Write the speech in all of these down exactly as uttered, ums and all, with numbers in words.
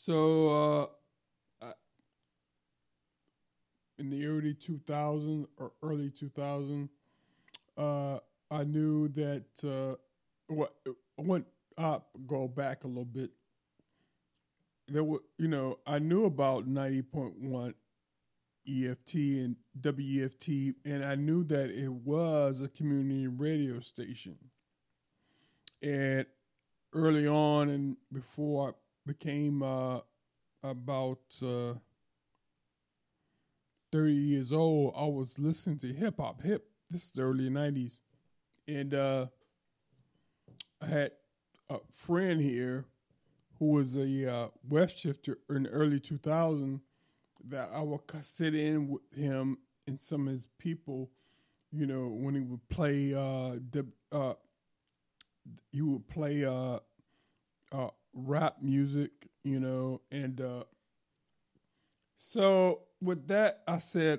So uh, I- in the early two thousands or early two thousand, uh, I knew that uh, what I went up, go back a little bit. There were, you know, I knew about ninety point one E F T and W E F T, and I knew that it was a community radio station. And early on, and before I became uh, about uh, thirty years old, I was listening to hip hop. Hip, this is the early nineties, and uh, I had a friend here who was a uh, web shifter in the early two thousands that I would sit in with him and some of his people, you know, when he would play, uh, the, uh, he would play uh, uh, rap music, you know, and uh, so with that, I said,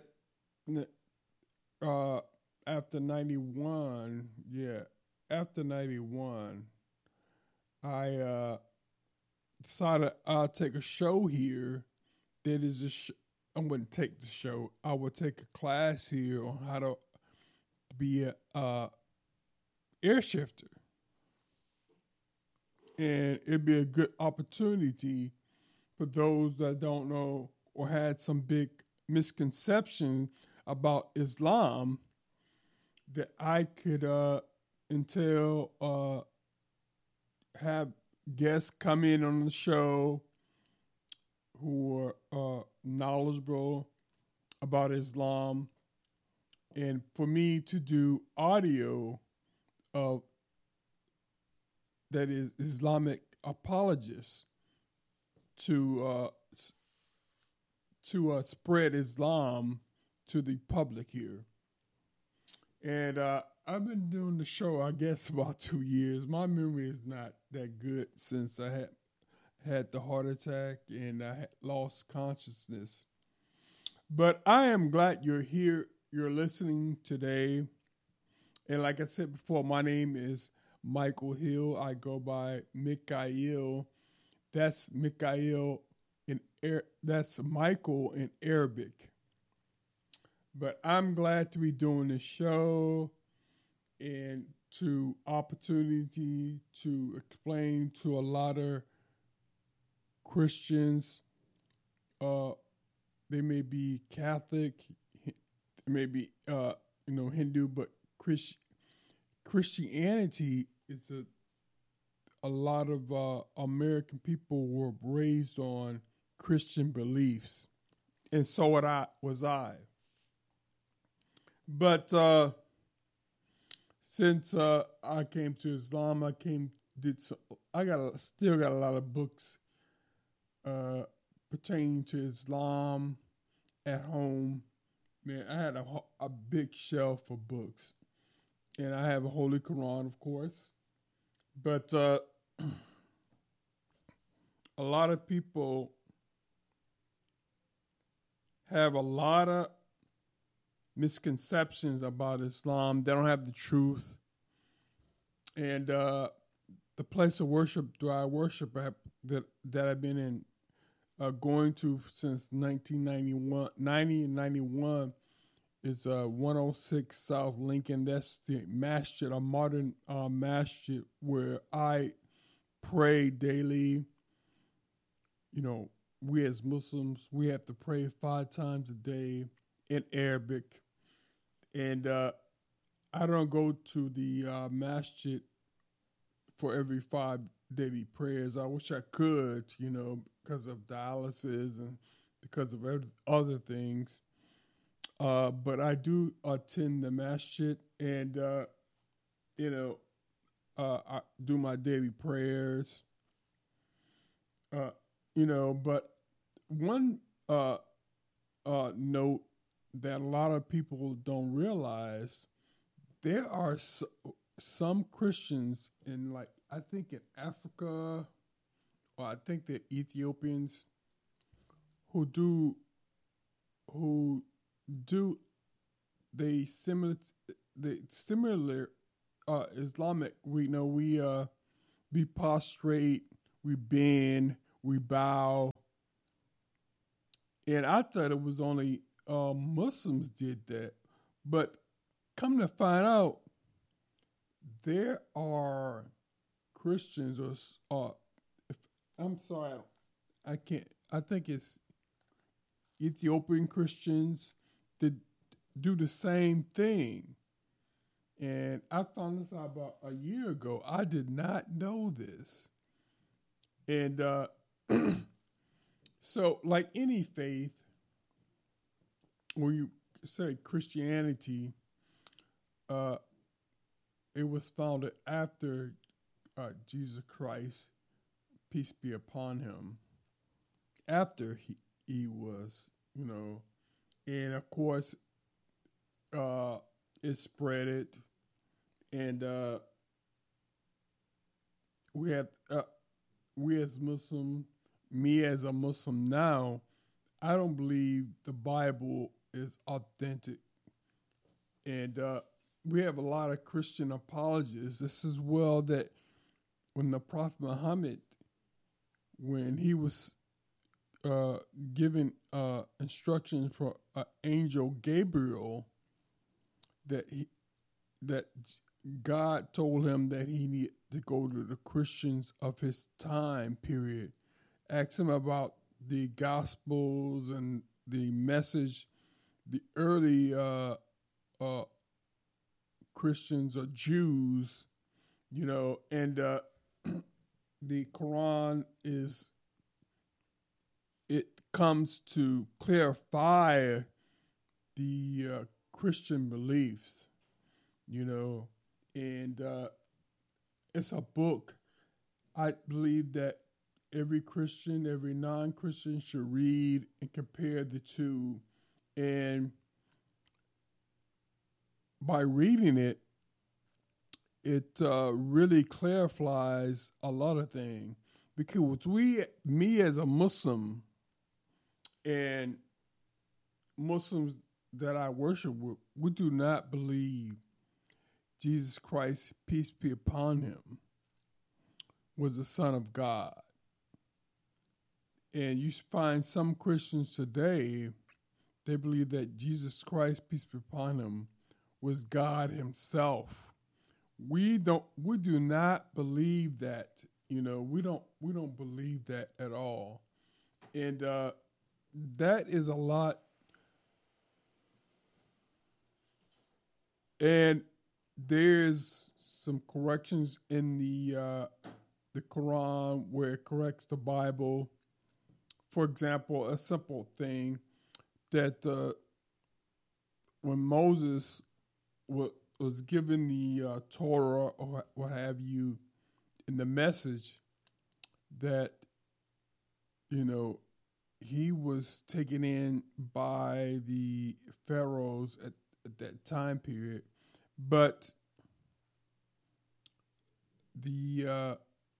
uh, after ninety-one, yeah, after ninety-one, I uh, decided I'll take a show here that is a sh- I wouldn't take the show. I would take a class here on how to be a uh, air shifter, and it'd be a good opportunity for those that don't know or had some big misconception about Islam that I could uh, until uh, have guests come in on the show who are uh, knowledgeable about Islam, and for me to do audio of that is Islamic apologists to uh, to uh, spread Islam to the public here. And uh, I've been doing the show, I guess, about two years. My memory is not that good since I had had the heart attack and I had lost consciousness. But I am glad you're here. You're listening today. And like I said before, my name is Michael Hill. I go by Mikhail. That's Mikhail in Ar- that's Michael in Arabic. But I'm glad to be doing this show and to opportunity to explain to a lot of Christians. Uh, they may be Catholic, they may be uh, you know Hindu, but Christ- Christianity is a a lot of uh, American people were raised on Christian beliefs, and so what I was I. But uh, since uh, I came to Islam, I came did so, I got a, still got a lot of books uh, pertaining to Islam at home. Man, I had a, a big shelf of books, and I have a Holy Quran, of course. But uh, a lot of people have a lot of misconceptions about Islam. They don't have the truth. And uh, the place of worship, do I worship at, that that I've been in, uh, going to since nineteen ninety-one, ninety and ninety-one, is uh, one oh six South Lincoln. That's the masjid, a modern uh, masjid where I pray daily. You know, we as Muslims, we have to pray five times a day in Arabic. And uh, I don't go to the uh, masjid for every five daily prayers. I wish I could, you know, because of dialysis and because of other things. Uh, but I do attend the masjid and, uh, you know, uh, I do my daily prayers. Uh, you know, but one uh, uh, note that a lot of people don't realize, there are so, some Christians in, like, I think in Africa, or I think the Ethiopians, who do, who do, they similar, they similar uh, Islamic. We know we uh we prostrate, we bend, we bow, And I thought it was only uh, Muslims did that. But come to find out, there are Christians or, or if, I'm sorry, I can't, I think it's Ethiopian Christians that do the same thing. And I found this out about a year ago. I did not know this. And uh, so, like any faith, when you say Christianity, uh, it was founded after uh, Jesus Christ, peace be upon him, after he, he was, you know, and of course, uh, it spread it. And uh, we have, uh, we as Muslim, me as a Muslim now, I don't believe the Bible is authentic. And uh, we have a lot of Christian apologists. This is well that when the Prophet Muhammad, when he was uh, given uh, instructions from uh, Angel Gabriel, that he, that God told him that he needed to go to the Christians of his time period, ask him about the Gospels and the message, the early uh, uh, Christians or Jews, you know, and uh, the Quran is, it comes to clarify the uh, Christian beliefs, you know, and uh, it's a book. I believe that every Christian, every non-Christian should read and compare the two. And by reading it, it uh, really clarifies a lot of things. Because we, me as a Muslim, and Muslims that I worship with, we do not believe Jesus Christ, peace be upon him, was the Son of God. And you find some Christians today, they believe that Jesus Christ, peace be upon him, was God himself. We don't, we do not believe that, you know, we don't, we don't believe that at all. And uh, that is a lot. And there's some corrections in the uh, the Quran where it corrects the Bible. For example, a simple thing that uh, when Moses w- was given the uh, Torah or what have you, in the message that, you know, he was taken in by the pharaohs at, at that time period. But the uh,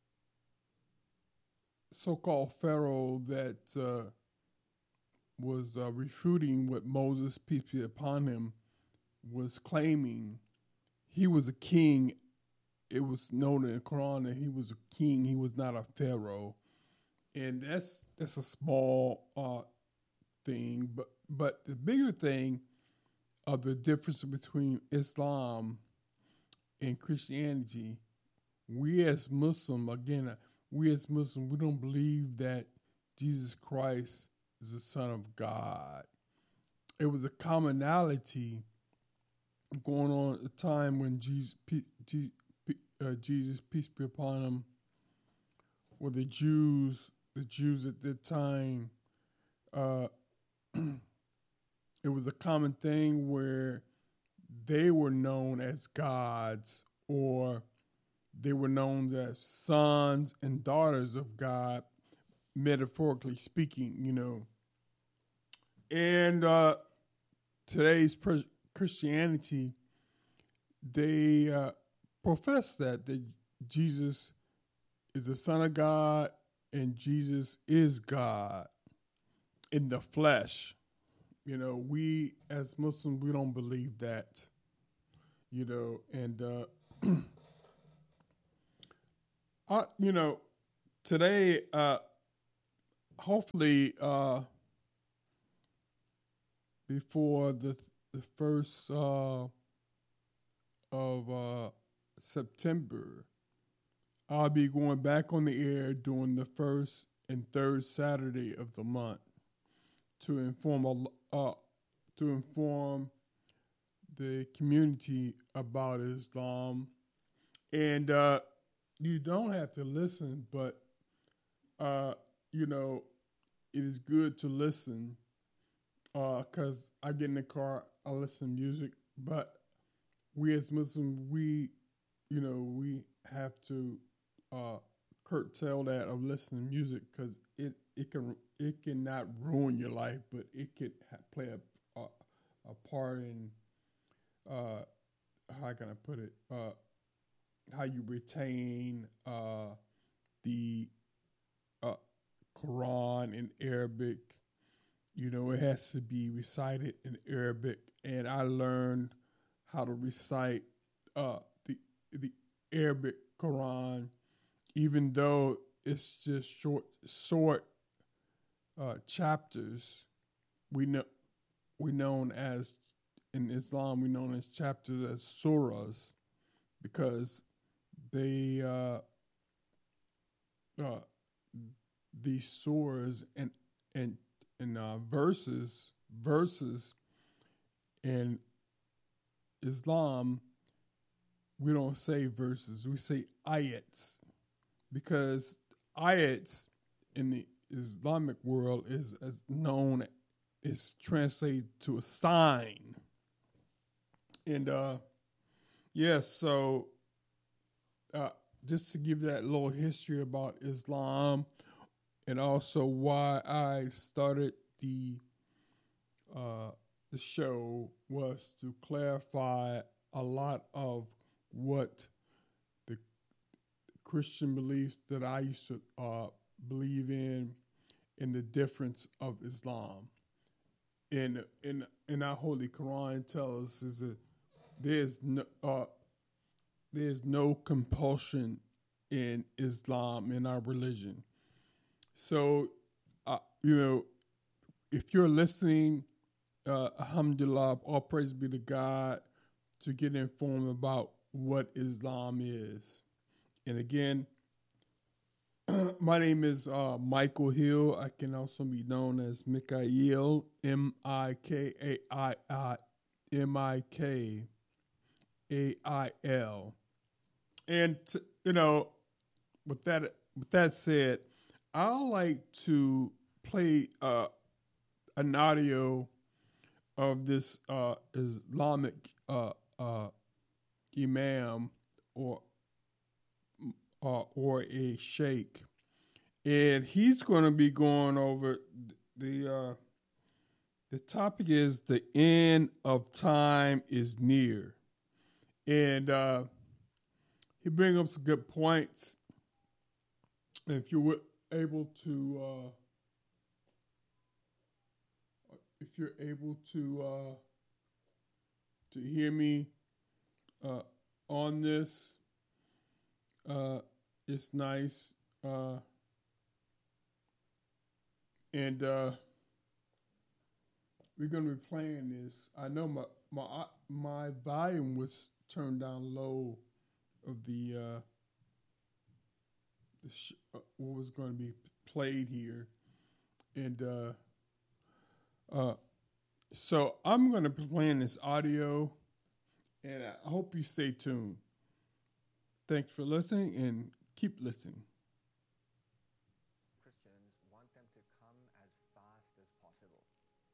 so-called Pharaoh that uh, was uh, refuting what Moses, peace be upon him, was claiming, he was a king. It was known in the Quran that he was a king. He was not a Pharaoh. And that's that's a small uh, thing. But, but the bigger thing of the difference between Islam and Christianity, we as Muslim, again, we as Muslim, we don't believe that Jesus Christ is the Son of God. It was a commonality going on at the time when Jesus, uh, Jesus, peace be upon him, were the Jews, the Jews at that time, uh, it was a common thing where they were known as gods, or they were known as sons and daughters of God, metaphorically speaking, you know. And uh, today's pres- Christianity, they uh, profess that, that Jesus is the Son of God and Jesus is God in the flesh. You know, we as Muslims, we don't believe that, you know, and, uh, I, you know, today, uh, hopefully, uh, before the the first uh, of uh, September, I'll be going back on the air during the first and third Saturday of the month to inform a, uh, to inform the community about Islam. And uh, you don't have to listen, but uh, you know, it is good to listen because uh, I get in the car, I listen to music, but we as Muslims, we, you know, we have to uh, curtail that of listening to music because it, it can it cannot ruin your life, but it can ha- play a, a a part in uh, how can I put it, uh, how you retain uh, the uh, Quran in Arabic. You know, it has to be recited in Arabic, and I learned how to recite uh, the the Arabic Quran, even though it's just short short uh, chapters. We know we known as in Islam we known as chapters as surahs because they uh, uh, these surahs and and and uh, verses verses in Islam, we don't say verses, we say ayats, because ayats in the Islamic world is as known is translated to a sign. And uh yes, yeah, so uh just to give that little history about Islam and also why I started the uh the show was to clarify a lot of what the Christian beliefs that I used to uh, believe in and the difference of Islam. In in in our Holy Quran tells us is that there's no uh, there's no compulsion in Islam, in our religion. So uh, you know, if you're listening, uh, alhamdulillah, all praise be to God, to get informed about what Islam is. And again, my name is uh, Michael Hill. I can also be known as Mikail, M I K A I I, M I K A I L. And, t- you know, with that, with that said, I like to play uh, an audio of this uh, Islamic uh, uh, imam or uh, or a sheikh, and he's going to be going over the uh, the topic is the end of time is near, and uh, he brings up some good points. If you were able to, uh, if you're able to uh, to hear me uh, on this, uh, it's nice, uh, and uh, we're gonna be playing this. I know my my my volume was turned down low of the uh, the sh- uh, what was going to be played here, and uh, uh, so I'm gonna be playing this audio, and I hope you stay tuned. Thanks for listening, and keep listening. Christians want them to come as fast as possible.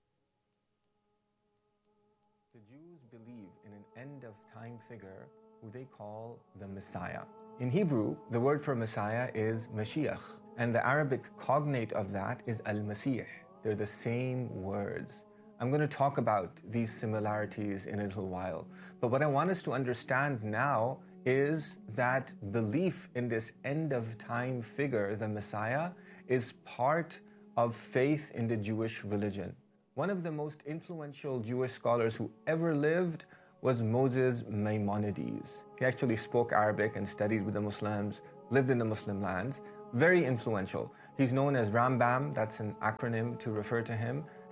The Jews believe in an end-of-time figure who they call the Messiah. In Hebrew, the word for Messiah is Mashiach, and the Arabic cognate of that is Al-Masih. They're the same words. I'm going to talk about these similarities in a little while, but what I want us to understand now is that belief in this end-of-time figure, the Messiah, is part of faith in the Jewish religion. One of the most influential Jewish scholars who ever lived was Moses Maimonides. He actually spoke Arabic and studied with the Muslims, lived in the Muslim lands, very influential. He's known as Rambam, that's an acronym to refer to him.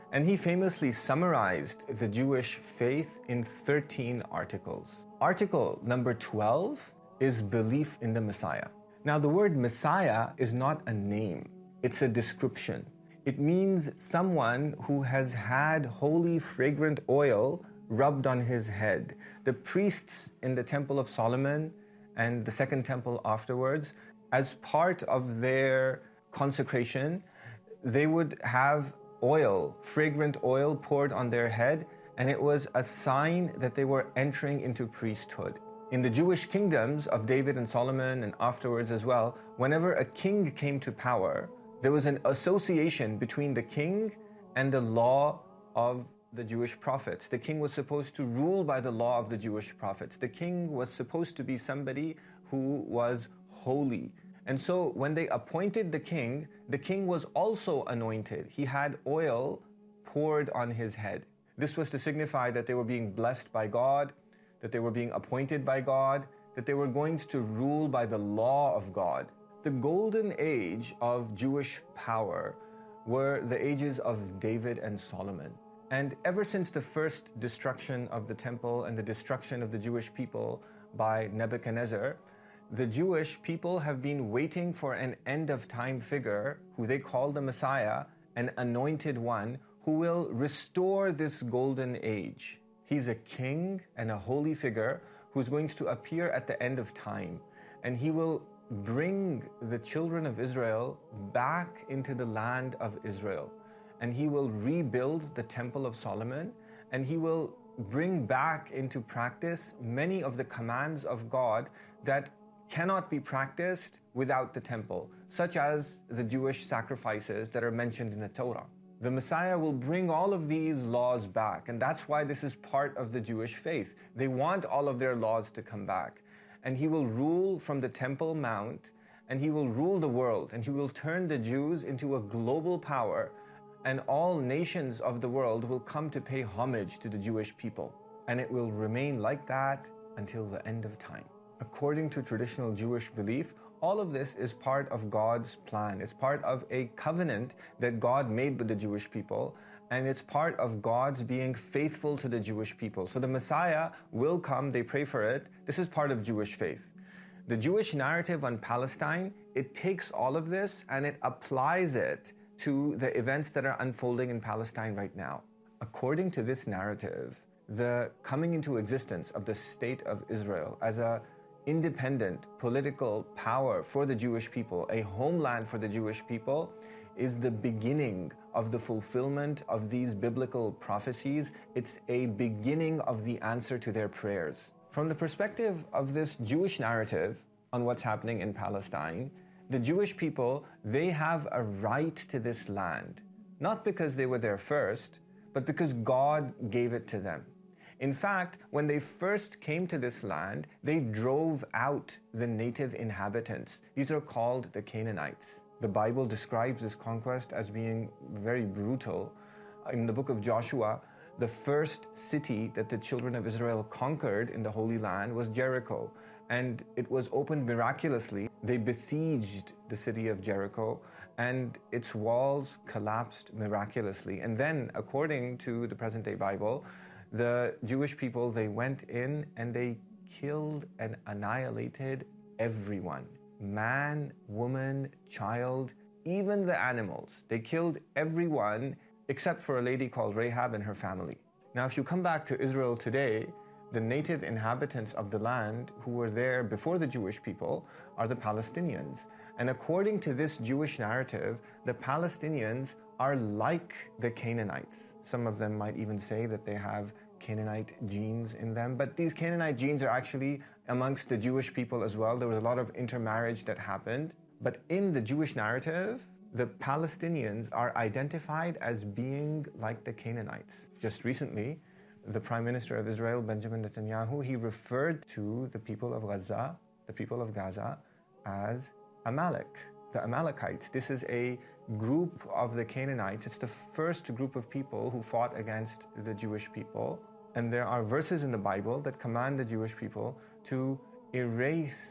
And he famously summarized the Jewish faith in thirteen articles. Article number twelve is belief in the Messiah. Now, the word Messiah is not a name, it's a description. It means someone who has had holy, fragrant oil rubbed on his head. The priests in the Temple of Solomon and the Second Temple afterwards, as part of their consecration, they would have oil, fragrant oil poured on their head, and it was a sign that they were entering into priesthood. In the Jewish kingdoms of David and Solomon and afterwards as well, whenever a king came to power, there was an association between the king and the law of the Jewish prophets. The king was supposed to rule by the law of the Jewish prophets. The king was supposed to be somebody who was holy. And so when they appointed the king, the king was also anointed. He had oil poured on his head. This was to signify that they were being blessed by God, that they were being appointed by God, that they were going to rule by the law of God. The golden age of Jewish power were the ages of David and Solomon. And ever since the first destruction of the temple and the destruction of the Jewish people by Nebuchadnezzar, the Jewish people have been waiting for an end-of-time figure who they call the Messiah, an anointed one, who will restore this golden age. He's a king and a holy figure who's going to appear at the end of time. And he will bring the children of Israel back into the land of Israel. And he will rebuild the Temple of Solomon, and he will bring back into practice many of the commands of God that cannot be practiced without the temple, such as the Jewish sacrifices that are mentioned in the Torah. The Messiah will bring all of these laws back, and that's why this is part of the Jewish faith. They want all of their laws to come back. And he will rule from the Temple Mount, and he will rule the world, and he will turn the Jews into a global power, and all nations of the world will come to pay homage to the Jewish people. And it will remain like that until the end of time. According to traditional Jewish belief, all of this is part of God's plan. It's part of a covenant that God made with the Jewish people, and it's part of God's being faithful to the Jewish people. So the Messiah will come, they pray for it. This is part of Jewish faith. The Jewish narrative on Palestine, it takes all of this and it applies it to the events that are unfolding in Palestine right now. According to this narrative, the coming into existence of the State of Israel as a independent political power for the Jewish people, a homeland for the Jewish people, is the beginning of the fulfillment of these biblical prophecies. It's a beginning of the answer to their prayers. From the perspective of this Jewish narrative on what's happening in Palestine, the Jewish people, they have a right to this land, not because they were there first, but because God gave it to them. In fact, when they first came to this land, they drove out the native inhabitants. These are called the Canaanites. The Bible describes this conquest as being very brutal. In the book of Joshua, the first city that the children of Israel conquered in the Holy Land was Jericho, and it was opened miraculously. They besieged the city of Jericho, and its walls collapsed miraculously. And then, according to the present-day Bible, the Jewish people, they went in and they killed and annihilated everyone. Man, woman, child, even the animals. They killed everyone except for a lady called Rahab and her family. Now, if you come back to Israel today, the native inhabitants of the land who were there before the Jewish people are the Palestinians. And according to this Jewish narrative, the Palestinians are like the Canaanites. Some of them might even say that they have Canaanite genes in them, but these Canaanite genes are actually amongst the Jewish people as well. There was a lot of intermarriage that happened. But in the Jewish narrative, the Palestinians are identified as being like the Canaanites. Just recently, the Prime Minister of Israel, Benjamin Netanyahu, he referred to the people of Gaza, the people of Gaza, as Amalek, the Amalekites. This is a group of the Canaanites. It's the first group of people who fought against the Jewish people. And there are verses in the Bible that command the Jewish people to erase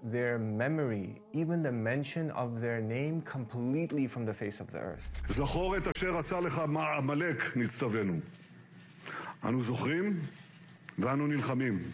their memory, even the mention of their name, completely from the face of the earth. זכור את אשר עשה לך עמלק נצטווינו. אנו זוכרים ואנו נלחמים.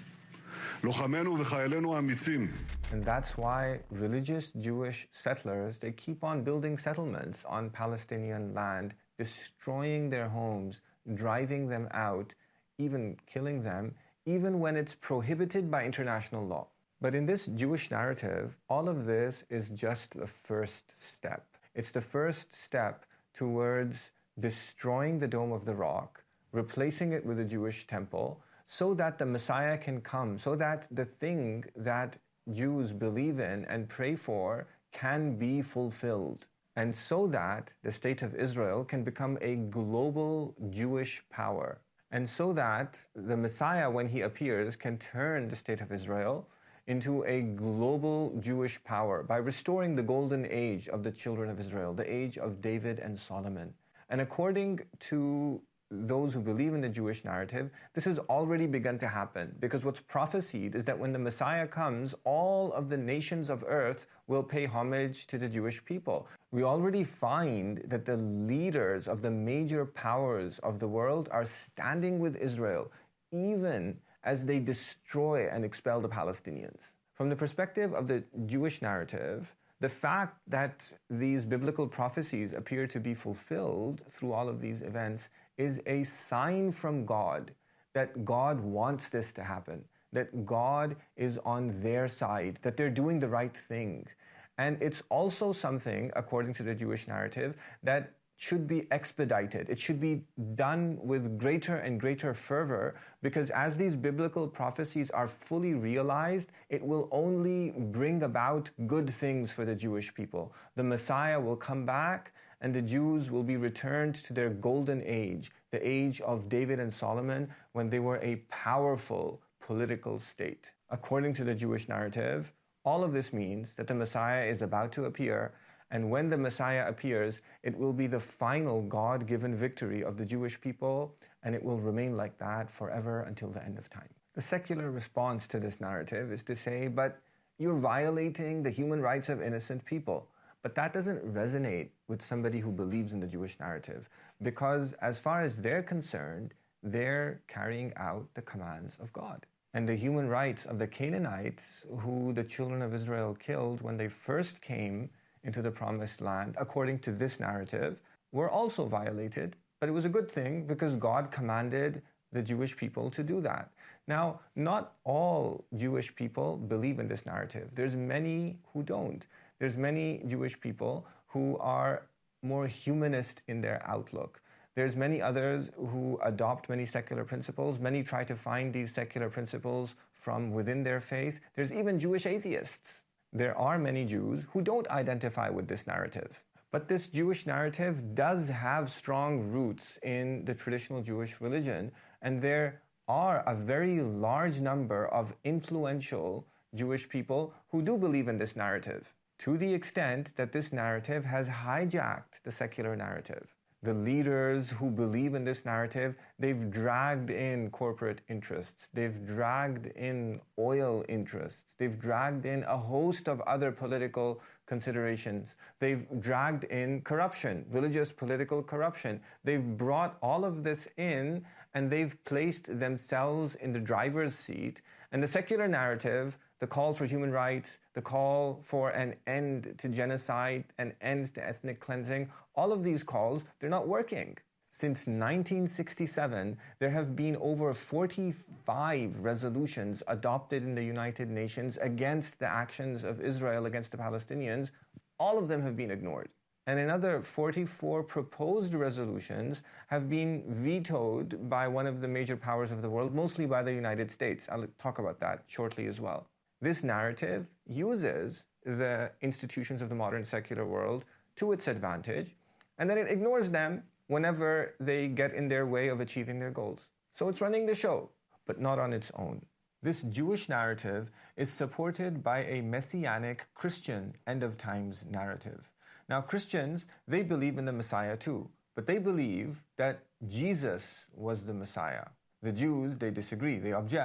לוחמינו וחיילינו האמיצים. And that's why religious Jewish settlers, they keep on building settlements on Palestinian land, destroying their homes, driving them out, even killing them, even when it's prohibited by international law. But in this Jewish narrative, all of this is just the first step. It's the first step towards destroying the Dome of the Rock, replacing it with a Jewish temple, so that the Messiah can come, so that the thing that Jews believe in and pray for can be fulfilled, and so that the state of Israel can become a global Jewish power, and so that the Messiah, when he appears, can turn the state of Israel into a global Jewish power by restoring the golden age of the children of Israel, the age of David and Solomon. And according to those who believe in the Jewish narrative, this has already begun to happen, because what's prophesied is that when the Messiah comes, all of the nations of earth will pay homage to the Jewish people. We already find that the leaders of the major powers of the world are standing with Israel, even as they destroy and expel the Palestinians. From the perspective of the Jewish narrative, the fact that these biblical prophecies appear to be fulfilled through all of these events is a sign from God that God wants this to happen, that God is on their side, that they're doing the right thing. And it's also something, according to the Jewish narrative, that should be expedited. It should be done with greater and greater fervor, because as these biblical prophecies are fully realized, it will only bring about good things for the Jewish people. The Messiah will come back, and the Jews will be returned to their golden age, the age of David and Solomon, when they were a powerful political state. According to the Jewish narrative, all of this means that the Messiah is about to appear, and when the Messiah appears, it will be the final God-given victory of the Jewish people, and it will remain like that forever until the end of time. The secular response to this narrative is to say, but you're violating the human rights of innocent people. But that doesn't resonate with somebody who believes in the Jewish narrative, because as far as they're concerned, they're carrying out the commands of God. And the human rights of the Canaanites, who the children of Israel killed when they first came into the promised land, according to this narrative, were also violated. But it was a good thing, because God commanded the Jewish people to do that. Now, not all Jewish people believe in this narrative. There's many who don't. There's many Jewish people who are more humanist in their outlook. There's many others who adopt many secular principles. Many try to find these secular principles from within their faith. There's even Jewish atheists. There are many Jews who don't identify with this narrative. But this Jewish narrative does have strong roots in the traditional Jewish religion, and there are a very large number of influential Jewish people who do believe in this narrative, to the extent that this narrative has hijacked the secular narrative. The leaders who believe in this narrative, they've dragged in corporate interests, they've dragged in oil interests, they've dragged in a host of other political considerations, they've dragged in corruption, religious political corruption. They've brought all of this in, and they've placed themselves in the driver's seat. And the secular narrative, the calls for human rights, the call for an end to genocide, an end to ethnic cleansing, all of these calls, they're not working. Since nineteen sixty-seven, there have been over forty-five resolutions adopted in the United Nations against the actions of Israel against the Palestinians. All of them have been ignored. And another forty-four proposed resolutions have been vetoed by one of the major powers of the world, mostly by the United States. I'll talk about that shortly as well. This narrative uses the institutions of the modern secular world to its advantage, and then it ignores them whenever they get in their way of achieving their goals. So it's running the show, but not on its own. This Jewish narrative is supported by a messianic Christian end-of-times narrative. Now, Christians, they believe in the Messiah too, but they believe that Jesus was the Messiah. The Jews, they disagree, they object.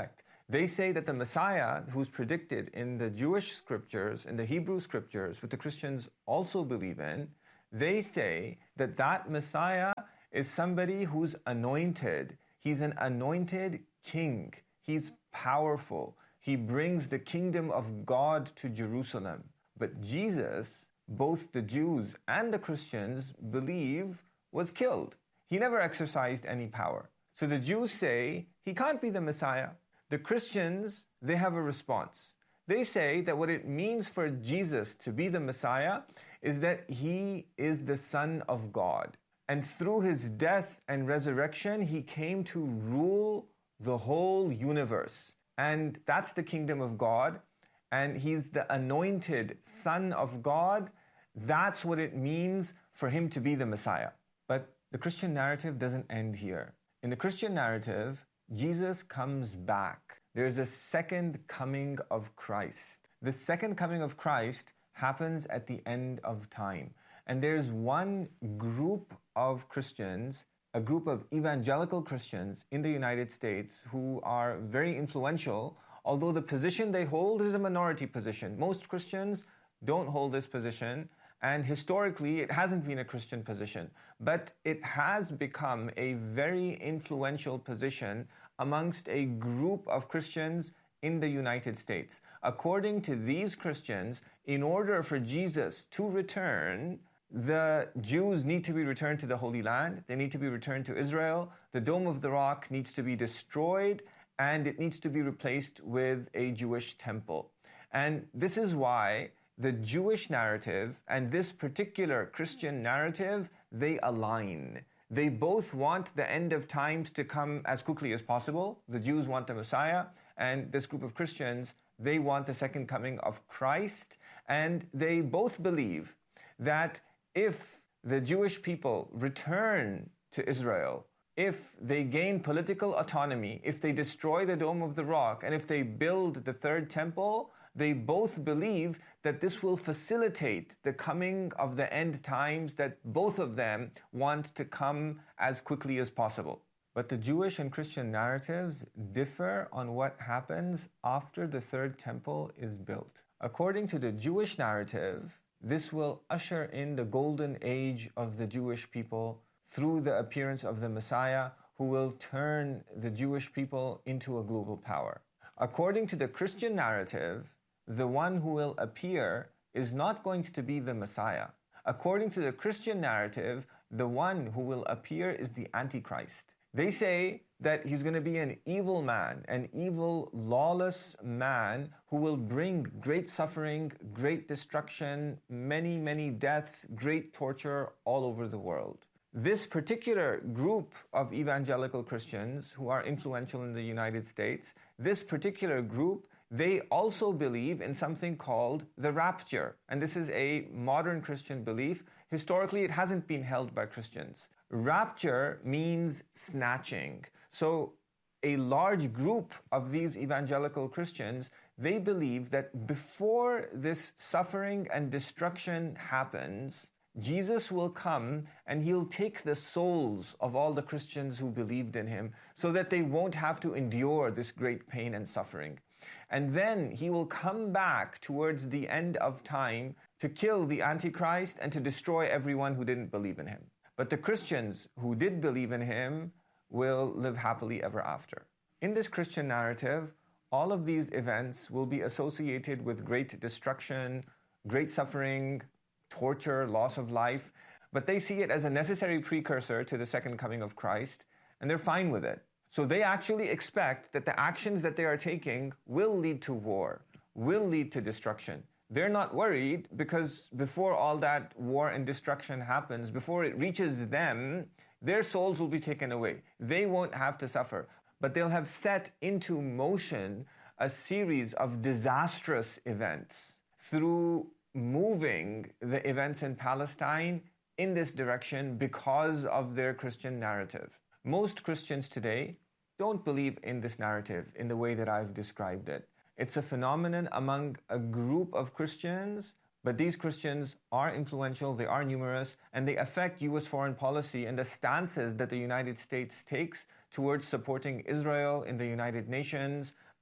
They say that the Messiah, who's predicted in the Jewish scriptures, in the Hebrew scriptures, which the Christians also believe in, they say that that Messiah is somebody who's anointed. He's an anointed king. He's powerful. He brings the kingdom of God to Jerusalem. But Jesus, both the Jews and the Christians believe, was killed. He never exercised any power. So the Jews say he can't be the Messiah. The Christians, they have a response. They say that what it means for Jesus to be the Messiah is that he is the Son of God. And through his death and resurrection, he came to rule the whole universe. And that's the kingdom of God. And he's the anointed Son of God. That's what it means for him to be the Messiah. But the Christian narrative doesn't end here. In the Christian narrative, Jesus comes back. There's a second coming of Christ. The second coming of Christ happens at the end of time. And there's one group of Christians, a group of evangelical Christians in the United States who are very influential, although the position they hold is a minority position. Most Christians don't hold this position, and historically it hasn't been a Christian position, but it has become a very influential position amongst a group of Christians in the United States. According to these Christians, in order for Jesus to return, the Jews need to be returned to the Holy Land. They need to be returned to Israel. The Dome of the Rock needs to be destroyed, and it needs to be replaced with a Jewish temple. And this is why the Jewish narrative and this particular Christian narrative, they align. They both want the end of times to come as quickly as possible. The Jews want the Messiah, and this group of Christians, they want the second coming of Christ. And they both believe that if the Jewish people return to Israel, if they gain political autonomy, if they destroy the Dome of the Rock, and if they build the third temple, they both believe that this will facilitate the coming of the end times that both of them want to come as quickly as possible. But the Jewish and Christian narratives differ on what happens after the third temple is built. According to the Jewish narrative, this will usher in the golden age of the Jewish people through the appearance of the Messiah, who will turn the Jewish people into a global power. According to the Christian narrative, the one who will appear is not going to be the Messiah. According to the Christian narrative, the one who will appear is the Antichrist. They say that he's going to be an evil man, an evil, lawless man who will bring great suffering, great destruction, many, many deaths, great torture all over the world. This particular group of evangelical Christians who are influential in the United States, this particular group, they also believe in something called the rapture. And this is a modern Christian belief. Historically, it hasn't been held by Christians. Rapture means snatching. So a large group of these evangelical Christians, they believe that before this suffering and destruction happens, Jesus will come and he'll take the souls of all the Christians who believed in him so that they won't have to endure this great pain and suffering. And then he will come back towards the end of time to kill the Antichrist and to destroy everyone who didn't believe in him. But the Christians who did believe in him will live happily ever after. In this Christian narrative, all of these events will be associated with great destruction, great suffering, torture, loss of life, but they see it as a necessary precursor to the second coming of Christ, and they're fine with it. So they actually expect that the actions that they are taking will lead to war, will lead to destruction. They're not worried because before all that war and destruction happens, before it reaches them, their souls will be taken away. They won't have to suffer, but they'll have set into motion a series of disastrous events through moving the events in Palestine in this direction because of their Christian narrative. Most Christians today don't believe in this narrative in the way that I've described it. It's a phenomenon among a group of Christians, but these Christians are influential, they are numerous, and they affect U S foreign policy and the stances that the United States takes towards supporting Israel in the United Nations,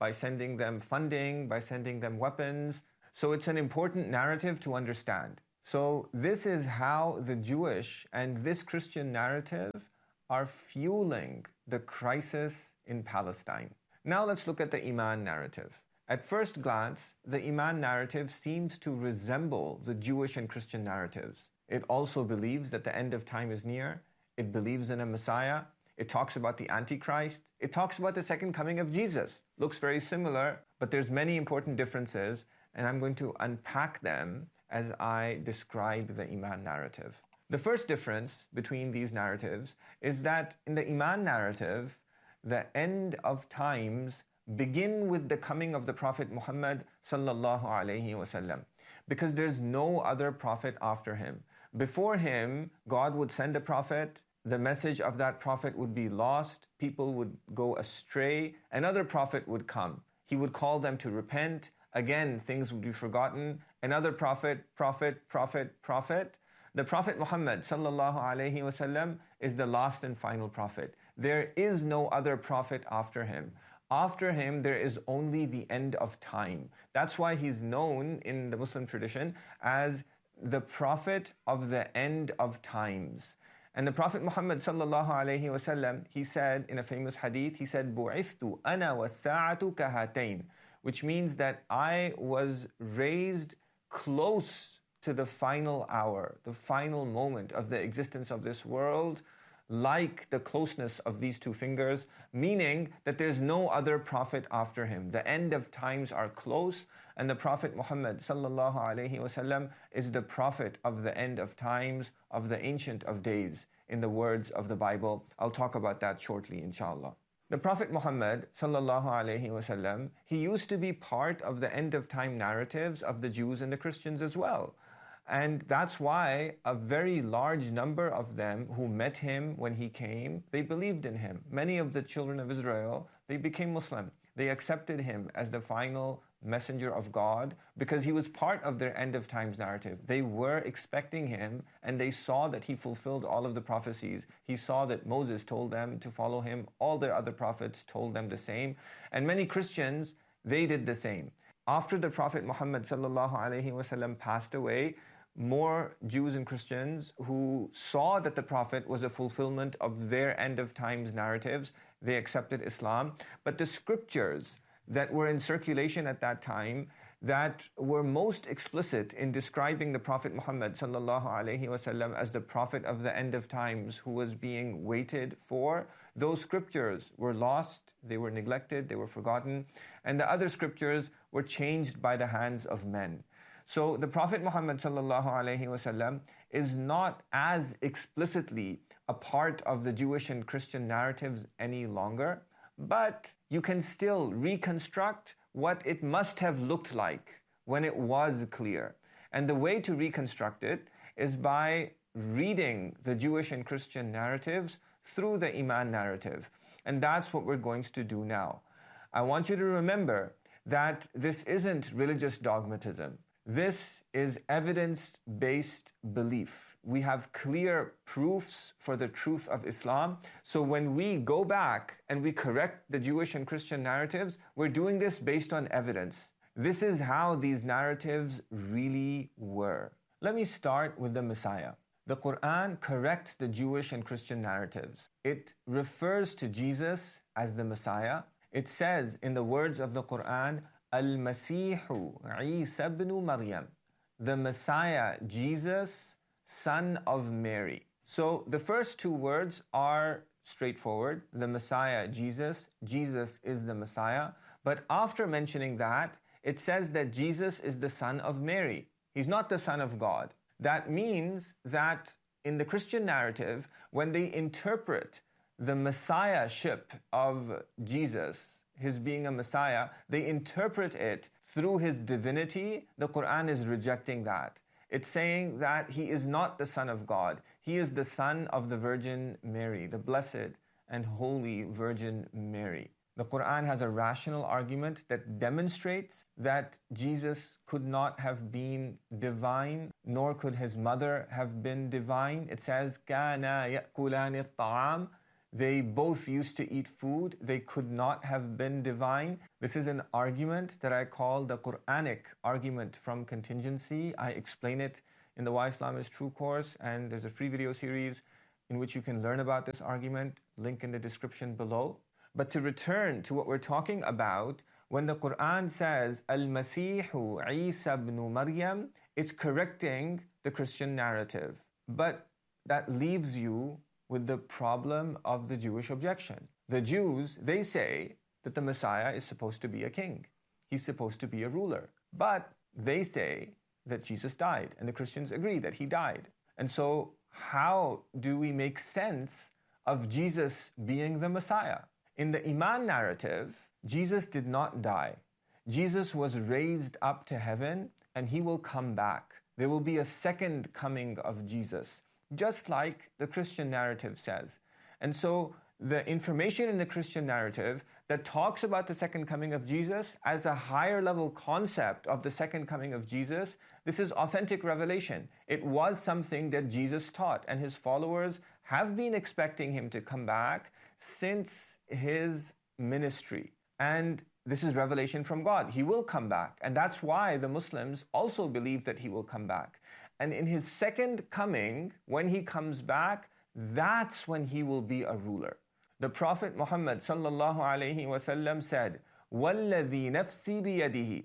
by sending them funding, by sending them weapons. So it's an important narrative to understand. So this is how the Jewish and this Christian narrative are fueling the crisis in Palestine. Now let's look at the Iman narrative. At first glance, the Iman narrative seems to resemble the Jewish and Christian narratives. It also believes that the end of time is near. It believes in a Messiah. It talks about the Antichrist. It talks about the second coming of Jesus. Looks very similar, but there's many important differences, and I'm going to unpack them as I describe the Iman narrative. The first difference between these narratives is that in the Iman narrative, the end of times begin with the coming of the Prophet Muhammad sallallahu alaihi wasallam, because there's no other prophet after him. Before him, God would send a prophet, the message of that prophet would be lost, people would go astray, another prophet would come. He would call them to repent, again things would be forgotten, another prophet, prophet, prophet, prophet. The Prophet Muhammad sallallahu alaihi wasallam is the last and final prophet. There is no other prophet after him. After him, there is only the end of time. That's why he's known in the Muslim tradition as the prophet of the end of times. And the Prophet Muhammad sallallahu alaihi wasallam, he said in a famous hadith, he said, "Bu'ithtu ana was-sa'atu kahatayn," which means that I was raised close to the final hour, the final moment of the existence of this world, like the closeness of these two fingers, meaning that there's no other prophet after him. The end of times are close, and the Prophet Muhammad sallallahu alaihi wasallam is the prophet of the end of times, of the Ancient of Days, in the words of the Bible. I'll talk about that shortly, inshallah. The Prophet Muhammad sallallahu alaihi wasallam, he used to be part of the end of time narratives of the Jews and the Christians as well. And that's why a very large number of them who met him when he came, they believed in him. Many of the children of Israel, they became Muslim. They accepted him as the final messenger of God because he was part of their end of times narrative. They were expecting him, and they saw that he fulfilled all of the prophecies. He saw that Moses told them to follow him. All their other prophets told them the same. And many Christians, they did the same. After the Prophet Muhammad sallallahu alaihi wasallam passed away, more Jews and Christians who saw that the Prophet was a fulfillment of their end of times narratives, they accepted Islam. But the scriptures that were in circulation at that time, that were most explicit in describing the Prophet Muhammad sallallahu alaihi wasallam as the prophet of the end of times who was being waited for, those scriptures were lost, they were neglected, they were forgotten, and the other scriptures were changed by the hands of men. So the Prophet Muhammad sallallahu alaihi wasallam is not as explicitly a part of the Jewish and Christian narratives any longer, but you can still reconstruct what it must have looked like when it was clear. And the way to reconstruct it is by reading the Jewish and Christian narratives through the Iman narrative. And that's what we're going to do now. I want you to remember that this isn't religious dogmatism. This is evidence-based belief. We have clear proofs for the truth of Islam. So when we go back and we correct the Jewish and Christian narratives, we're doing this based on evidence. This is how these narratives really were. Let me start with the Messiah. The Quran corrects the Jewish and Christian narratives. It refers to Jesus as the Messiah. It says in the words of the Quran, Al-Masihu Isa ibn Maryam, the Messiah, Jesus, son of Mary. So the first two words are straightforward. The Messiah, Jesus. Jesus is the Messiah. But after mentioning that, it says that Jesus is the son of Mary. He's not the son of God. That means that in the Christian narrative, when they interpret the Messiahship of Jesus, his being a Messiah, they interpret it through his divinity. The Quran is rejecting that. It's saying that he is not the Son of God. He is the son of the Virgin Mary, the Blessed and Holy Virgin Mary. The Quran has a rational argument that demonstrates that Jesus could not have been divine, nor could his mother have been divine. It says, كَانَا يَأْكُلَانِ الطَّعَامِ. They both used to eat food. They could not have been divine. This is an argument that I call the Quranic argument from contingency. I explain it in the Why Islam is True course, and there's a free video series in which you can learn about this argument, link in the description below. But to return to what we're talking about, when the Quran says, Al-Masihu Isa ibn Maryam, it's correcting the Christian narrative. But that leaves you with the problem of the Jewish objection. The Jews, they say that the Messiah is supposed to be a king. He's supposed to be a ruler. But they say that Jesus died, and the Christians agree that he died. And so how do we make sense of Jesus being the Messiah? In the Iman narrative, Jesus did not die. Jesus was raised up to heaven, and he will come back. There will be a second coming of Jesus, just like the Christian narrative says. And so the information in the Christian narrative that talks about the second coming of Jesus as a higher level concept of the second coming of Jesus, this is authentic revelation. It was something that Jesus taught, and his followers have been expecting him to come back since his ministry. And this is revelation from God. He will come back. And that's why the Muslims also believe that he will come back. And in his second coming, when he comes back, that's when he will be a ruler. The Prophet Muhammad sallallahu alayhi wa sallam said, وَالَّذِي نَفْسِي بِيَدِهِ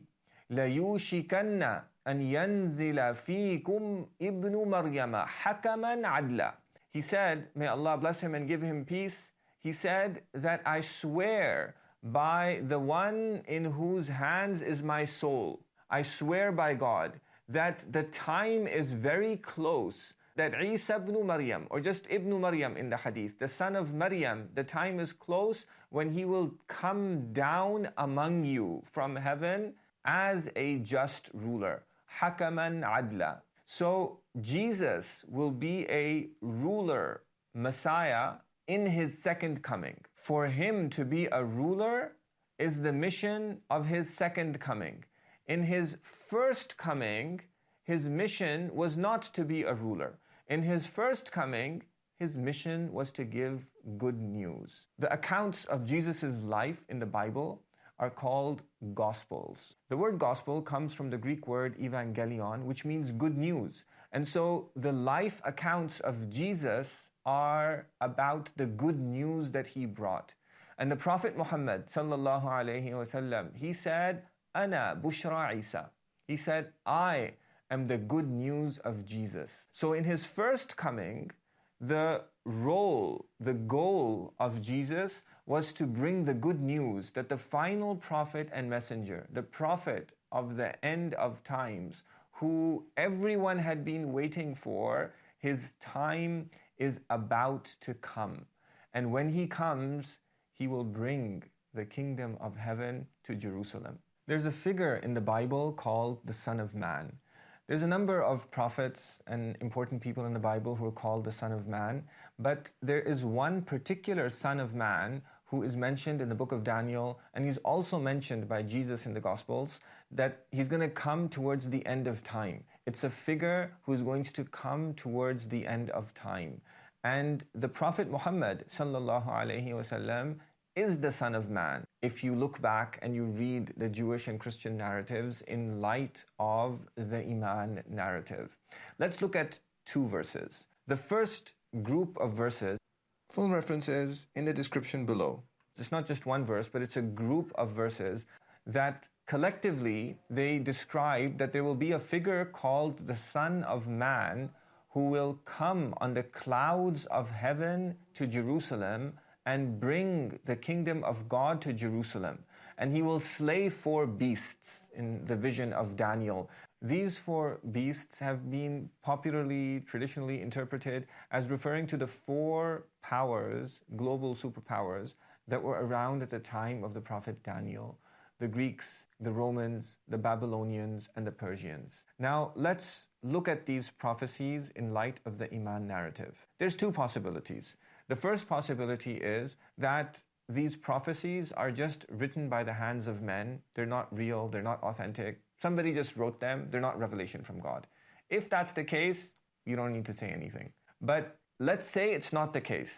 لَيُوشِكَنَّ أَنْ يَنْزِلَ فِيكُمْ إِبْنُ مَرْيَمَ حَكَمًا عَدْلًا. He said, may Allah bless him and give him peace, he said that I swear by the one in whose hands is my soul, I swear by God that the time is very close, that Isa ibn Maryam, or just Ibn Maryam in the hadith, the son of Maryam, the time is close when he will come down among you from heaven as a just ruler. Hakaman adla. So Jesus will be a ruler, Messiah, in his second coming. For him to be a ruler is the mission of his second coming. In his first coming, his mission was not to be a ruler. In his first coming, his mission was to give good news. The accounts of Jesus' life in the Bible are called Gospels. The word gospel comes from the Greek word evangelion, which means good news. And so the life accounts of Jesus are about the good news that he brought. And the Prophet Muhammad sallallahu alayhi wa sallam, he said, Ana Bushra Isa. He said, I am the good news of Jesus. So in his first coming, the role, the goal of Jesus was to bring the good news that the final prophet and messenger, the prophet of the end of times, who everyone had been waiting for, his time is about to come. And when he comes, he will bring the kingdom of heaven to Jerusalem. There's a figure in the Bible called the Son of Man. There's a number of prophets and important people in the Bible who are called the Son of Man, but there is one particular Son of Man who is mentioned in the book of Daniel, and he's also mentioned by Jesus in the Gospels, that he's going to come towards the end of time. It's a figure who is going to come towards the end of time. And the Prophet Muhammad sallallahu alaihi wasallam is the Son of Man. If you look back and you read the Jewish and Christian narratives in light of the Iman narrative. Let's look at two verses. The first group of verses, full references in the description below. It's not just one verse, but it's a group of verses that collectively they describe that there will be a figure called the Son of Man who will come on the clouds of heaven to Jerusalem and bring the kingdom of God to Jerusalem. And he will slay four beasts in the vision of Daniel. These four beasts have been popularly, traditionally interpreted as referring to the four powers, global superpowers, that were around at the time of the prophet Daniel: the Greeks, the Romans, the Babylonians, and the Persians. Now, let's look at these prophecies in light of the Iman narrative. There's two possibilities. The first possibility is that these prophecies are just written by the hands of men. They're not real, they're not authentic. Somebody just wrote them, they're not revelation from God. If that's the case, you don't need to say anything. But let's say it's not the case.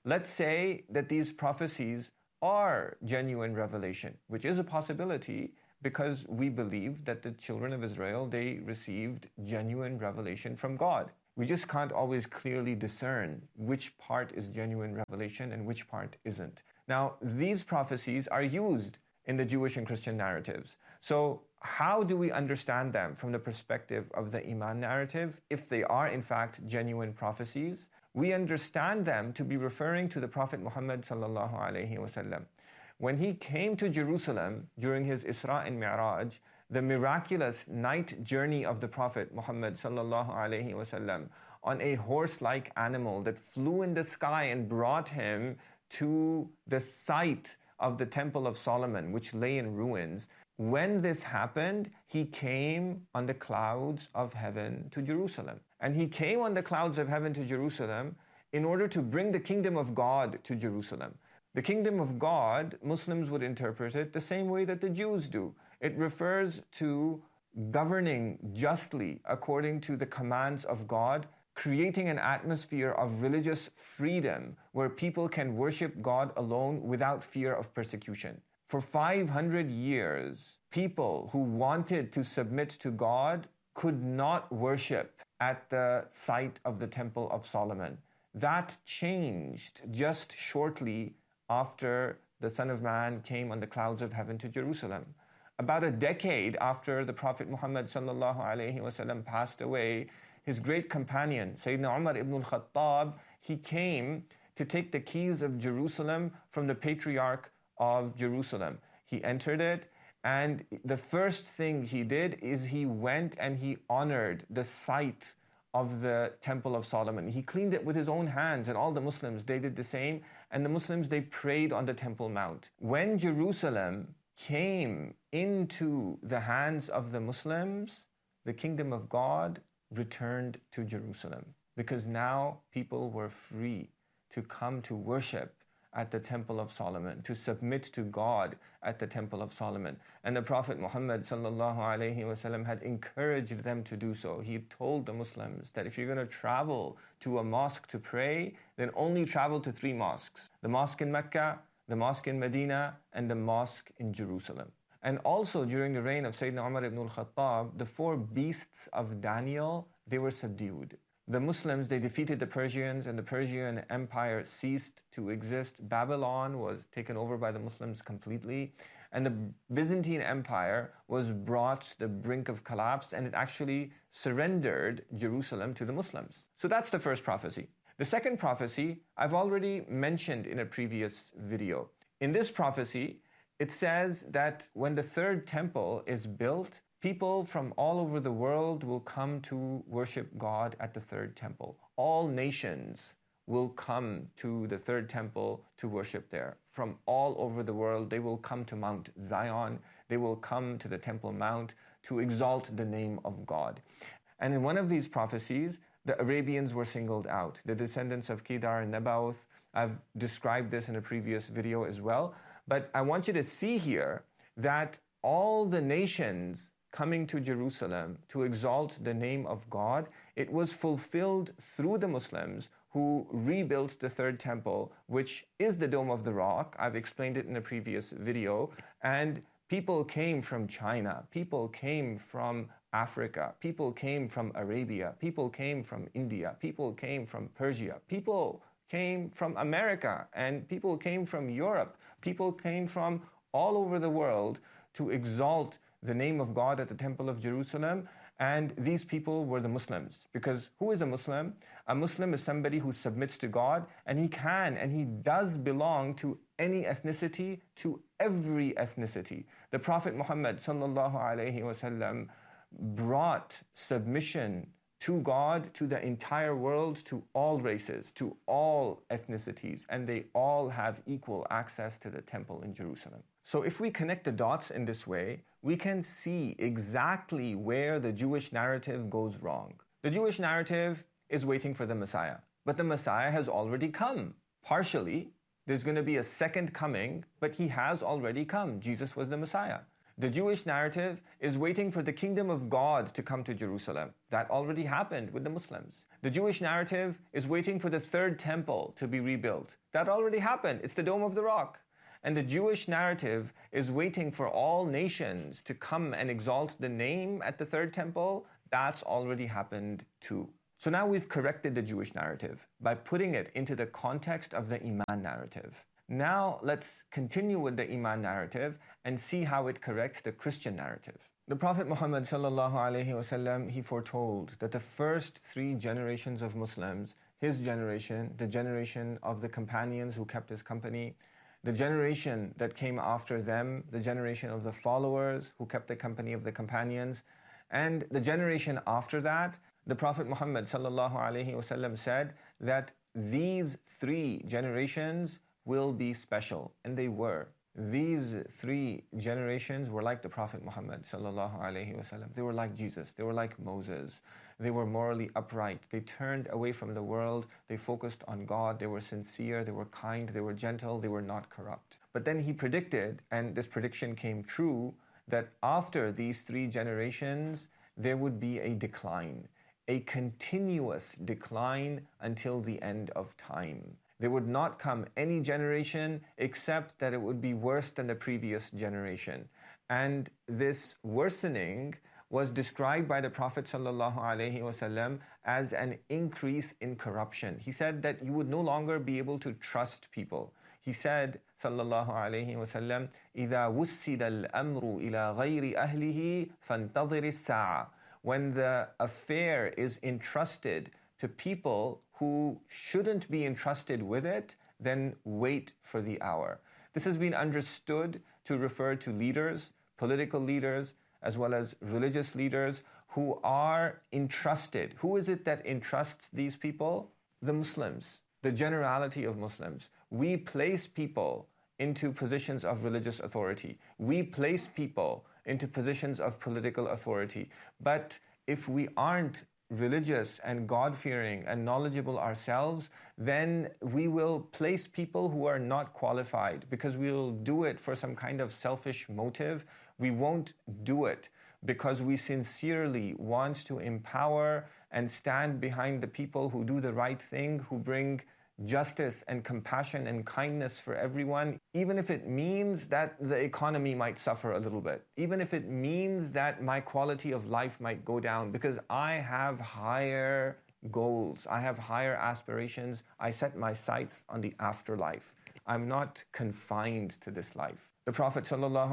let's say that these prophecies are genuine revelation, which is a possibility because we believe that the children of Israel, they received genuine revelation from God. We just can't always clearly discern which part is genuine revelation and which part isn't. Now, these prophecies are used in the Jewish and Christian narratives. So how do we understand them from the perspective of the Iman narrative? If they are in fact genuine prophecies, we understand them to be referring to the Prophet Muhammad sallallahu alaihi wasallam. When he came to Jerusalem during his Isra and Mi'raj, the miraculous night journey of the Prophet Muhammad sallallahu alaihi wasallam on a horse-like animal that flew in the sky and brought him to the site of the Temple of Solomon, which lay in ruins. When this happened, he came on the clouds of heaven to Jerusalem. And he came on the clouds of heaven to Jerusalem in order to bring the kingdom of God to Jerusalem. The kingdom of God, Muslims would interpret it the same way that the Jews do. It refers to governing justly according to the commands of God, creating an atmosphere of religious freedom where people can worship God alone without fear of persecution. For five hundred years, people who wanted to submit to God could not worship at the site of the Temple of Solomon. That changed just shortly after the Son of Man came on the clouds of heaven to Jerusalem. About a decade after the Prophet Muhammad sallallahu alaihi wasallam passed away, his great companion, Sayyidina Umar ibn al-Khattab, he came to take the keys of Jerusalem from the Patriarch of Jerusalem. He entered it, and the first thing he did is he went and he honored the site of the Temple of Solomon. He cleaned it with his own hands, and all the Muslims, they did the same, and the Muslims, they prayed on the Temple Mount. When Jerusalem came into the hands of the Muslims, the kingdom of God returned to Jerusalem, because now people were free to come to worship at the Temple of Solomon, to submit to God at the Temple of Solomon. And the Prophet Muhammad sallallahu alaihi wasallam had encouraged them to do so. He told the Muslims that if you're going to travel to a mosque to pray, then only travel to three mosques: the mosque in Mecca, the mosque in Medina, and the mosque in Jerusalem. And also during the reign of Sayyidina Umar ibn al-Khattab, the four beasts of Daniel, they were subdued. The Muslims, they defeated the Persians, and the Persian Empire ceased to exist. Babylon was taken over by the Muslims completely, and the Byzantine Empire was brought to the brink of collapse, and it actually surrendered Jerusalem to the Muslims. So that's the first prophecy. The second prophecy, I've already mentioned in a previous video. In this prophecy, it says that when the third temple is built, people from all over the world will come to worship God at the third temple. All nations will come to the third temple to worship there. From all over the world, they will come to Mount Zion. They will come to the Temple Mount to exalt the name of God. And in one of these prophecies, the Arabians were singled out, the descendants of Kedar and Nebaioth. I've described this in a previous video as well. But I want you to see here that all the nations coming to Jerusalem to exalt the name of God, it was fulfilled through the Muslims who rebuilt the third temple, which is the Dome of the Rock. I've explained it in a previous video. And people came from China, people came from Africa, people came from Arabia, people came from India, people came from Persia, people came from America, and people came from Europe. People came from all over the world to exalt the name of God at the Temple of Jerusalem, and these people were the Muslims. Because who is a Muslim? A Muslim is somebody who submits to God, and he can and he does belong to any ethnicity, to every ethnicity. The Prophet Muhammad sallallahu alaihi wasallam brought submission to God, to the entire world, to all races, to all ethnicities, and they all have equal access to the temple in Jerusalem. So if we connect the dots in this way, we can see exactly where the Jewish narrative goes wrong. The Jewish narrative is waiting for the Messiah, but the Messiah has already come. Partially, there's going to be a second coming, but he has already come. Jesus was the Messiah. The Jewish narrative is waiting for the kingdom of God to come to Jerusalem. That already happened with the Muslims. The Jewish narrative is waiting for the third temple to be rebuilt. That already happened. It's the Dome of the Rock. And the Jewish narrative is waiting for all nations to come and exalt the name at the third temple. That's already happened too. So now we've corrected the Jewish narrative by putting it into the context of the Iman narrative. Now let's continue with the Iman narrative and see how it corrects the Christian narrative. The Prophet Muhammad sallallahu alaihi wasallam, he foretold that the first three generations of Muslims, his generation, the generation of the companions who kept his company, the generation that came after them, the generation of the followers who kept the company of the companions, and the generation after that, the Prophet Muhammad sallallahu alaihi wasallam said that these three generations will be special, and they were. These three generations were like the Prophet Muhammad sallallahu alaihi wasallam. They were like Jesus. They were like Moses. They were morally upright. They turned away from the world. They focused on God. They were sincere. They were kind. They were gentle. They were not corrupt. But then he predicted, and this prediction came true, that after these three generations, there would be a decline, a continuous decline until the end of time. There would not come any generation except that it would be worse than the previous generation. And this worsening was described by the Prophet ﷺ as an increase in corruption. He said that you would no longer be able to trust people. He said, sallallahu alayhi wasallam, إِذَا وُسِّدَ الْأَمْرُ إِلَى غَيْرِ أَهْلِهِ فَانْتَظِرِ السَّاعَةِ. When the affair is entrusted to people who shouldn't be entrusted with it, then wait for the hour. This has been understood to refer to leaders, political leaders, as well as religious leaders who are entrusted. Who is it that entrusts these people? The Muslims, the generality of Muslims. We place people into positions of religious authority. We place people into positions of political authority. But if we aren't religious and God-fearing and knowledgeable ourselves, then we will place people who are not qualified because we'll do it for some kind of selfish motive. We won't do it because we sincerely want to empower and stand behind the people who do the right thing, who bring justice and compassion and kindness for everyone, even if it means that the economy might suffer a little bit, even if it means that my quality of life might go down, because I have higher goals, I have higher aspirations, I set my sights on the afterlife. I'm not confined to this life. The Prophet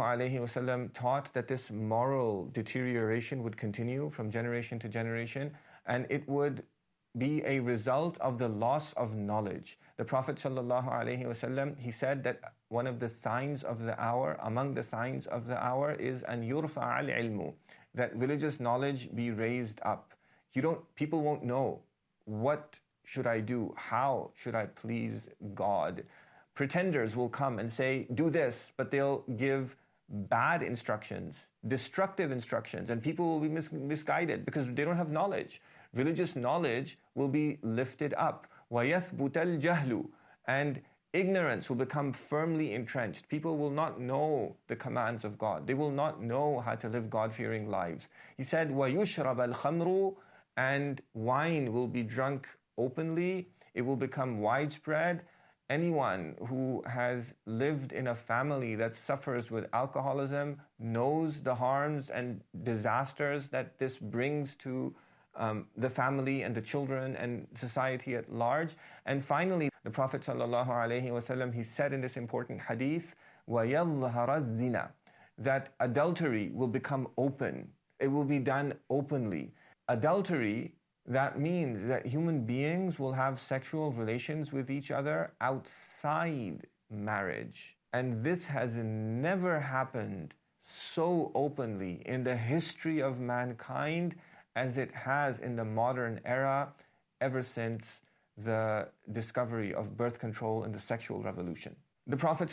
ﷺ taught that this moral deterioration would continue from generation to generation, and it would be a result of the loss of knowledge. The Prophet ﷺ, he said that one of the signs of the hour, among the signs of the hour, is an yurfa al-ilmu, that religious knowledge be raised up. You don't, people won't know, what should I do? How should I please God? Pretenders will come and say, do this, but they'll give bad instructions, destructive instructions, and people will be mis- misguided because they don't have knowledge. Religious knowledge will be lifted up. وَيَثْبُتَ الْجَهْلُ. And ignorance will become firmly entrenched. People will not know the commands of God. They will not know how to live God-fearing lives. He said, وَيُشْرَبَ الْخَمْرُ. And wine will be drunk openly. It will become widespread. Anyone who has lived in a family that suffers with alcoholism knows the harms and disasters that this brings to um, the family and the children and society at large. And finally, the Prophet ﷺ, he said in this important hadith, وَيَظْهَرَ الزِّنَا, that adultery will become open. It will be done openly. Adultery, that means that human beings will have sexual relations with each other outside marriage. And this has never happened so openly in the history of mankind as it has in the modern era ever since the discovery of birth control and the sexual revolution. The Prophet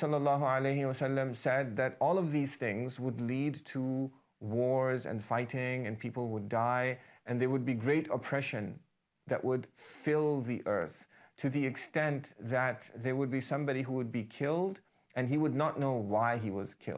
ﷺ said that all of these things would lead to wars and fighting, and people would die, and there would be great oppression that would fill the earth to the extent that there would be somebody who would be killed and he would not know why he was killed.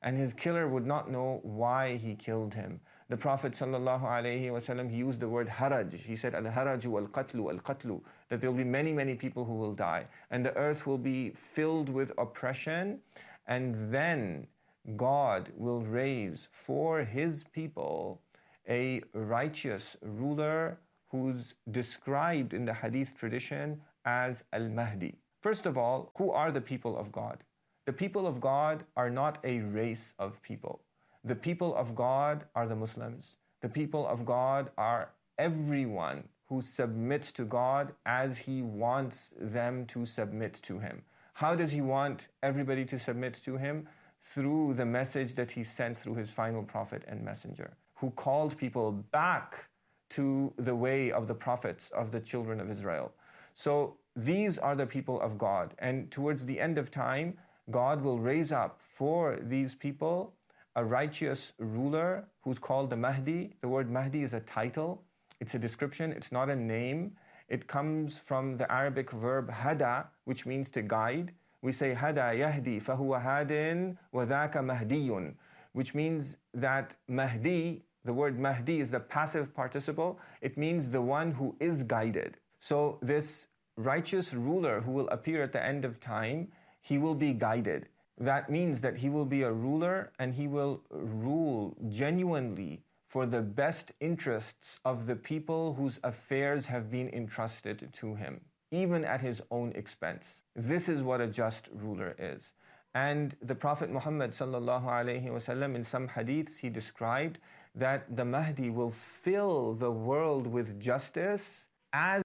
and his killer would not know why he killed him. The Prophet ﷺ, he used the word haraj. He said, al-haraju al-qatlu al-qatlu, that there will be many, many people who will die. And the earth will be filled with oppression. And then God will raise for his people a righteous ruler who's described in the hadith tradition as al-Mahdi. First of all, who are the people of God? The people of God are not a race of people. The people of God are the Muslims. The people of God are everyone who submits to God as he wants them to submit to him. How does he want everybody to submit to him? Through the message that he sent through his final prophet and messenger, who called people back to the way of the prophets of the children of Israel. So these are the people of God. And towards the end of time, God will raise up for these people a righteous ruler who's called the Mahdi. The word Mahdi is a title. It's a description. It's not a name. It comes from the Arabic verb hada, which means to guide. We say hada yahdi fahuwa hadin wa dhaka mahdiyun, which means that Mahdi, the word Mahdi is the passive participle. It means the one who is guided. So this righteous ruler who will appear at the end of time, he will be guided. That means that he will be a ruler and he will rule genuinely for the best interests of the people whose affairs have been entrusted to him, even at his own expense. This is what a just ruler is. And the Prophet Muhammad sallallahu alaihi wasallam, in some hadiths, he described that the Mahdi will fill the world with justice as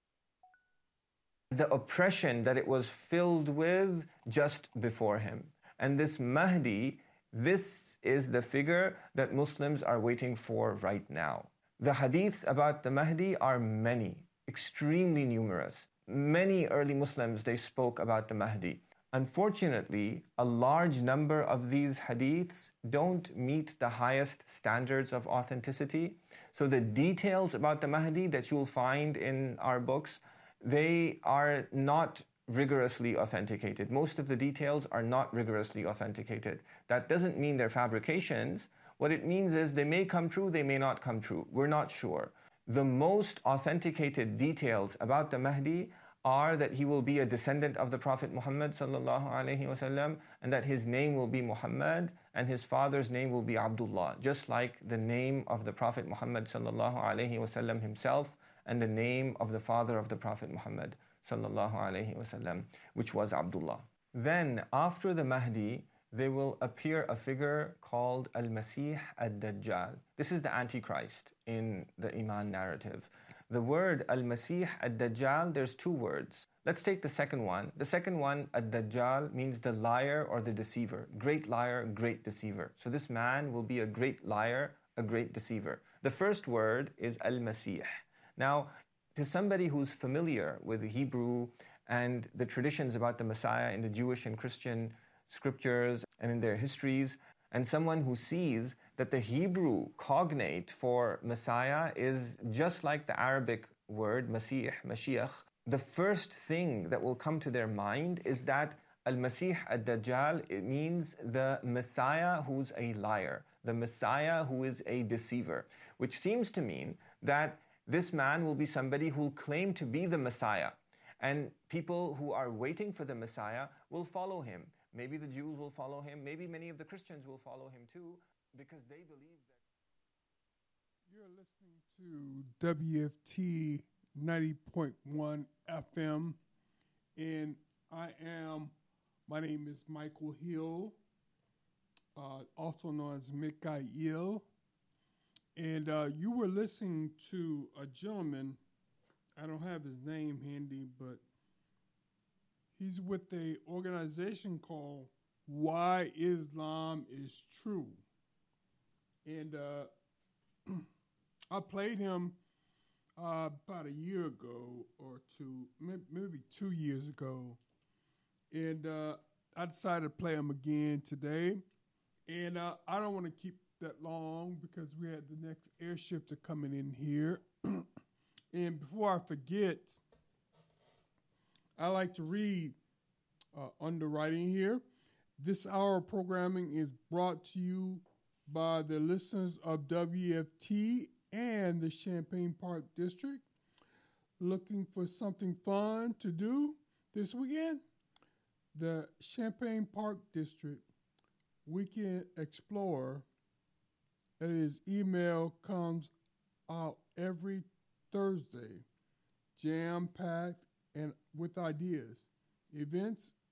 the oppression that it was filled with just before him. And this Mahdi, this is the figure that Muslims are waiting for right now. The hadiths about the Mahdi are many, extremely numerous. Many early Muslims, they spoke about the Mahdi. Unfortunately, a large number of these hadiths don't meet the highest standards of authenticity. So the details about the Mahdi that you'll find in our books, they are not rigorously authenticated. Most of the details are not rigorously authenticated. That doesn't mean they're fabrications. What it means is they may come true, they may not come true. We're not sure. The most authenticated details about the Mahdi are that he will be a descendant of the Prophet Muhammad sallallahu alaihi wasallam, and that his name will be Muhammad and his father's name will be Abdullah, just like the name of the Prophet Muhammad sallallahu alaihi wasallam himself and the name of the father of the Prophet Muhammad sallallahu alaihi wasallam, which was Abdullah. Then after the Mahdi, there will appear a figure called Al-Masih Ad-Dajjal. This is the Antichrist in the Iman narrative. The word Al-Masih Ad-Dajjal, there's two words. Let's take the second one. The second one, Ad-Dajjal, means the liar or the deceiver. Great liar, great deceiver. So this man will be a great liar, a great deceiver. The first word is Al-Masih. Now, to somebody who's familiar with Hebrew and the traditions about the Messiah in the Jewish and Christian scriptures and in their histories, and someone who sees that the Hebrew cognate for Messiah is just like the Arabic word Masih, Mashiach, the first thing that will come to their mind is that Al-Masih Ad-Dajjal, it means the Messiah who's a liar, the Messiah who is a deceiver, which seems to mean that this man will be somebody who will claim to be the Messiah. And people who are waiting for the Messiah will follow him. Maybe the Jews will follow him. Maybe many of the Christians will follow him too, because they believe that. You're listening to W F T ninety point one F M. And I am, my name is Michael Hill, uh, also known as Mikael. And uh, you were listening to a gentleman, I don't have his name handy, but he's with a organization called Why Islam Is True. And uh, I played him uh, about a year ago or two, maybe two years ago. And uh, I decided to play him again today. And uh, I don't want to keep that long because we had the next air shifter coming in here. And before I forget, I like to read uh, underwriting here. This hour of programming is brought to you by the listeners of W F T and the Champaign Park District. Looking for something fun to do this weekend? The Champaign Park District Weekend Explorer, that is, email comes out every Thursday, jam-packed and with ideas. Events